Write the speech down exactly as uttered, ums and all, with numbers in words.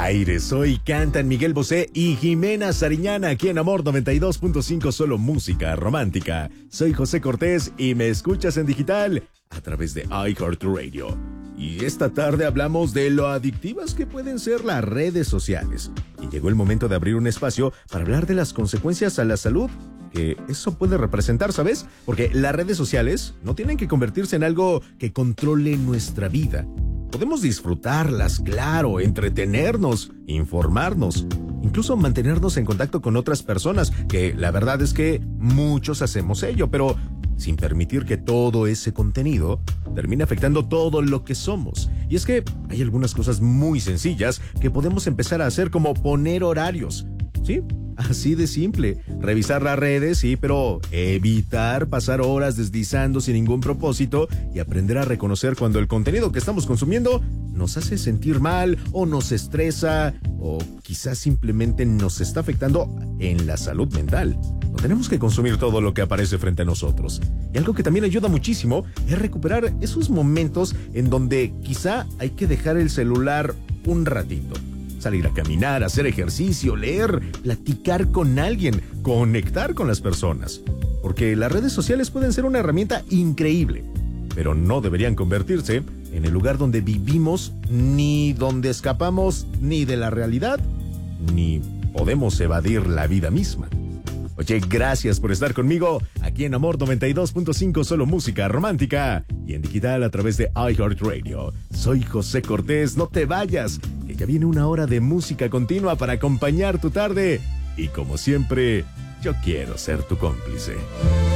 aire. Hoy cantan Miguel Bosé y Jimena Sariñana aquí en Amor noventa y dos punto cinco, solo música romántica. Soy José Cortés y me escuchas en digital a través de iHeartRadio. Y esta tarde hablamos de lo adictivas que pueden ser las redes sociales. Y llegó el momento de abrir un espacio para hablar de las consecuencias a la salud que eso puede representar, ¿sabes? Porque las redes sociales no tienen que convertirse en algo que controle nuestra vida. Podemos disfrutarlas, claro, entretenernos, informarnos, incluso mantenernos en contacto con otras personas, que la verdad es que muchos hacemos ello, pero sin permitir que todo ese contenido termine afectando todo lo que somos. Y es que hay algunas cosas muy sencillas que podemos empezar a hacer, como poner horarios. ¿Sí? Así de simple. Revisar las redes, sí, pero evitar pasar horas deslizando sin ningún propósito y aprender a reconocer cuando el contenido que estamos consumiendo nos hace sentir mal o nos estresa o quizás simplemente nos está afectando en la salud mental. No tenemos que consumir todo lo que aparece frente a nosotros. Y algo que también ayuda muchísimo es recuperar esos momentos en donde quizá hay que dejar el celular un ratito. Salir a caminar, hacer ejercicio, leer, platicar con alguien, conectar con las personas. Porque las redes sociales pueden ser una herramienta increíble, pero no deberían convertirse en el lugar donde vivimos, ni donde escapamos ni de la realidad, ni podemos evadir la vida misma. Oye, gracias por estar conmigo aquí en Amor noventa y dos punto cinco, solo música romántica, y en digital a través de iHeartRadio. Soy José Cortés, no te vayas, que ya viene una hora de música continua para acompañar tu tarde. Y como siempre, yo quiero ser tu cómplice.